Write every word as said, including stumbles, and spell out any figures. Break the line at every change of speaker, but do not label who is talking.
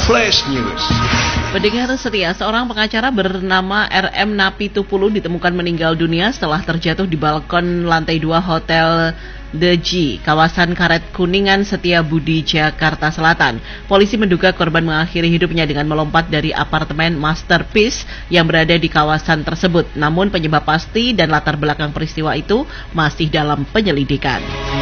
Flash News.
Pendengar setia, seorang pengacara bernama R M Napitupulu ditemukan meninggal dunia setelah terjatuh di balkon lantai dua Hotel The G, kawasan Karet Kuningan, Setiabudi, Jakarta Selatan. Polisi menduga korban mengakhiri hidupnya dengan melompat dari apartemen Masterpiece yang berada di kawasan tersebut. Namun penyebab pasti dan latar belakang peristiwa itu masih dalam penyelidikan.